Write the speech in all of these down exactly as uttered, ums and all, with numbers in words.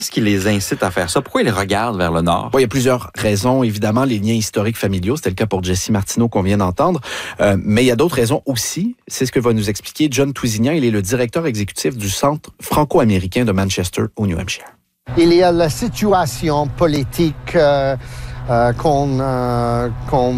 Qu'est-ce qui les incite à faire ça? Pourquoi ils regardent vers le nord? Bon, il y a plusieurs raisons. Évidemment, les liens historiques familiaux. C'était le cas pour Jesse Martineau qu'on vient d'entendre. Euh, mais il y a d'autres raisons aussi. C'est ce que va nous expliquer John Tousignan. Il est le directeur exécutif du Centre franco-américain de Manchester, au New Hampshire. Il y a la situation politique euh, euh, qu'on, euh, qu'on,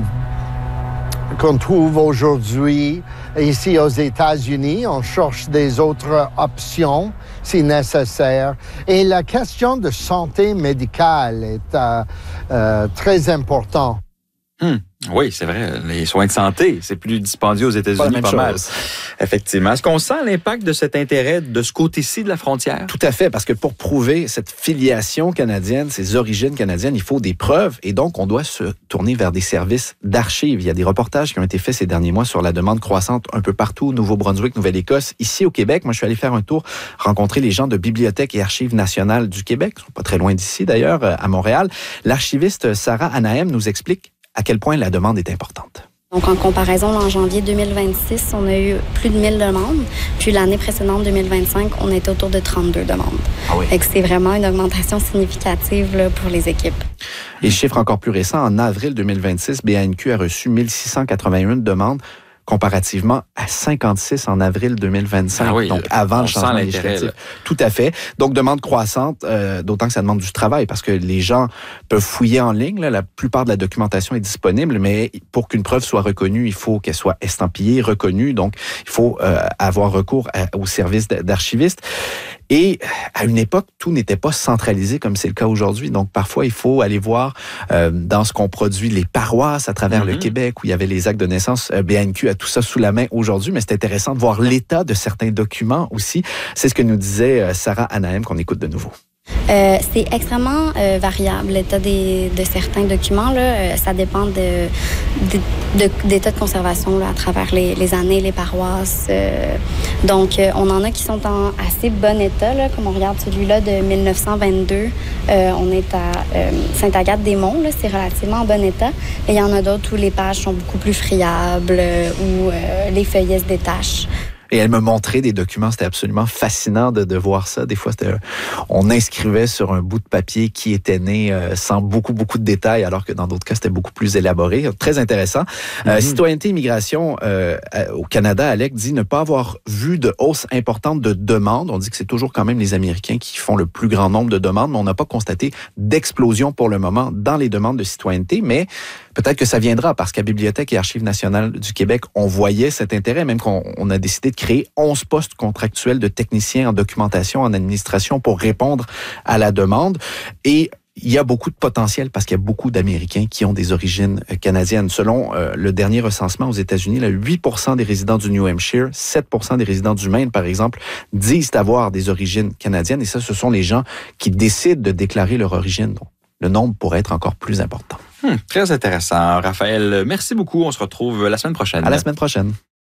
qu'on trouve aujourd'hui ici aux États-Unis. On cherche des autres options si nécessaire. Et la question de santé médicale est euh, euh, très importante. Hum. Oui, c'est vrai. Les soins de santé, c'est plus dispendieux aux États-Unis, pas, pas mal. Effectivement. Est-ce qu'on sent l'impact de cet intérêt de ce côté-ci de la frontière? Tout à fait, parce que pour prouver cette filiation canadienne, ces origines canadiennes, il faut des preuves et donc on doit se tourner vers des services d'archives. Il y a des reportages qui ont été faits ces derniers mois sur la demande croissante un peu partout, Nouveau-Brunswick, Nouvelle-Écosse, ici au Québec. Moi, je suis allé faire un tour, rencontrer les gens de Bibliothèque et Archives nationales du Québec, ils sont pas très loin d'ici d'ailleurs, à Montréal. L'archiviste Sarah Anahem nous explique à quel point la demande est importante. Donc, en comparaison, en janvier deux mille vingt-six, on a eu plus de mille demandes. Puis l'année précédente, deux mille vingt-cinq, on était autour de trente-deux demandes. Ah oui. Fait que c'est vraiment une augmentation significative là, pour les équipes. Et chiffre encore plus récent, en avril deux mille vingt-six, B A N Q a reçu mille six cent quatre-vingt-un demandes comparativement à cinquante-six en avril deux mille vingt-cinq, ah oui, donc avant le changement législatif. Tout à fait. Donc, demande croissante, euh, d'autant que ça demande du travail, parce que les gens peuvent fouiller en ligne. Là, la plupart de la documentation est disponible, mais pour qu'une preuve soit reconnue, il faut qu'elle soit estampillée, reconnue. Donc, il faut euh, avoir recours à, au service d'archivistes. Et à une époque, tout n'était pas centralisé comme c'est le cas aujourd'hui. Donc, parfois, il faut aller voir euh, dans ce qu'on produit les paroisses à travers mm-hmm. le Québec, où il y avait les actes de naissance. Euh, B A N Q a tout ça sous la main aujourd'hui, mais c'est intéressant de voir l'état de certains documents aussi. C'est ce que nous disait euh, Sarah Anahem, qu'on écoute de nouveau. Euh, c'est extrêmement euh, variable, l'état des, de certains documents. Là, euh, ça dépend de, de, de, d'état de conservation là, à travers les, les années, les paroisses. Euh, donc, euh, on en a qui sont en assez bon état. Là, comme on regarde celui-là de mille neuf cent vingt-deux, euh, on est à euh, Sainte-Agathe-des-Monts. Là, c'est relativement en bon état. Et il y en a d'autres où les pages sont beaucoup plus friables, euh, où euh, les feuillets se détachent. Et elle me montrait des documents, c'était absolument fascinant de, de voir ça. Des fois, c'était, on inscrivait sur un bout de papier qui était né euh, sans beaucoup, beaucoup de détails, alors que dans d'autres cas, c'était beaucoup plus élaboré. Très intéressant. Mm-hmm. Euh, Citoyenneté et Immigration euh, au Canada, Alec, dit ne pas avoir vu de hausse importante de demandes. On dit que c'est toujours quand même les Américains qui font le plus grand nombre de demandes, mais on n'a pas constaté d'explosion pour le moment dans les demandes de citoyenneté, mais peut-être que ça viendra, parce qu'à Bibliothèque et Archives nationales du Québec, on voyait cet intérêt, même qu'on on a décidé de créer onze postes contractuels de techniciens en documentation, en administration pour répondre à la demande. Et il y a beaucoup de potentiel parce qu'il y a beaucoup d'Américains qui ont des origines canadiennes. Selon euh, le dernier recensement aux États-Unis, là, huit pour cent des résidents du New Hampshire, sept pour cent des résidents du Maine, par exemple, disent avoir des origines canadiennes. Et ça, ce sont les gens qui décident de déclarer leur origine. Donc, le nombre pourrait être encore plus important. Hum, très intéressant. Raphaël, merci beaucoup. On se retrouve la semaine prochaine. À la semaine prochaine.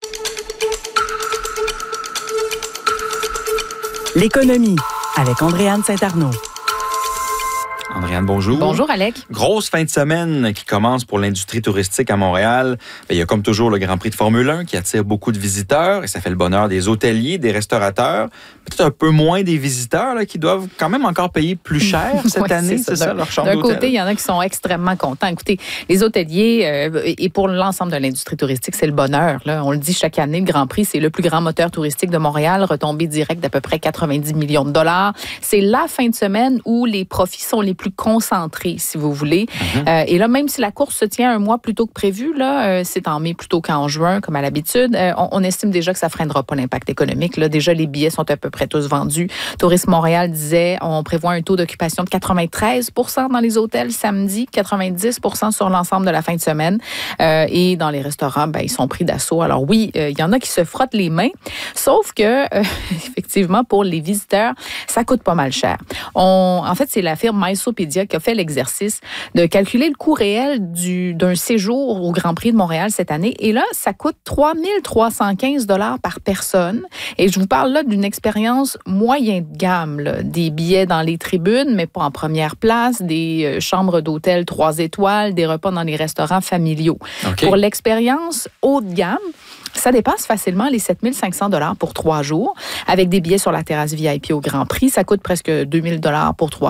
L'économie avec Andréane Saint-Arnaud. Andréane, bonjour. Bonjour, Alec. Grosse fin de semaine qui commence pour l'industrie touristique à Montréal. Bien, il y a comme toujours le Grand Prix de Formule un qui attire beaucoup de visiteurs et ça fait le bonheur des hôteliers, des restaurateurs. Peut-être un peu moins des visiteurs là, qui doivent quand même encore payer plus cher cette ouais, année, c'est ça, c'est ça leur chambre d'hôtel. d'hôtel? D'un côté, il y en a qui sont extrêmement contents. Écoutez, les hôteliers euh, et pour l'ensemble de l'industrie touristique, c'est le bonheur. Là. On le dit chaque année, le Grand Prix, c'est le plus grand moteur touristique de Montréal, retombée directe d'à peu près quatre-vingt-dix millions de dollars. C'est la fin de semaine où les profits sont les plus concentrés, si vous voulez. Mm-hmm. Euh, et là, même si la course se tient un mois plus tôt que prévu, là, euh, c'est en mai plutôt qu'en juin, comme à l'habitude, euh, on, on estime déjà que ça ne freinera pas l'impact économique. Là. Déjà, les billets sont à peu près tous vendus. Tourisme Montréal disait, on prévoit un taux d'occupation de quatre-vingt-treize pour cent dans les hôtels samedi, quatre-vingt-dix pour cent sur l'ensemble de la fin de semaine. Euh, et dans les restaurants, ben, ils sont pris d'assaut. Alors oui, il euh, y en a qui se frottent les mains, sauf que, euh, effectivement, pour les visiteurs, ça coûte pas mal cher. On, en fait, c'est la firme Mysopédia qui a fait l'exercice de calculer le coût réel du, d'un séjour au Grand Prix de Montréal cette année. Et là, ça coûte trois mille trois cent quinze dollars par personne. Et je vous parle là d'une expérience moyen de gamme, là. Des billets dans les tribunes, mais pas en première place, des euh, chambres d'hôtel trois étoiles, des repas dans les restaurants familiaux. Okay. Pour l'expérience haut de gamme, Ça dépasse facilement les sept mille cinq cents dollars pour trois jours, avec des billets sur la terrasse V I P au Grand Prix. Ça coûte presque deux mille dollars pour trois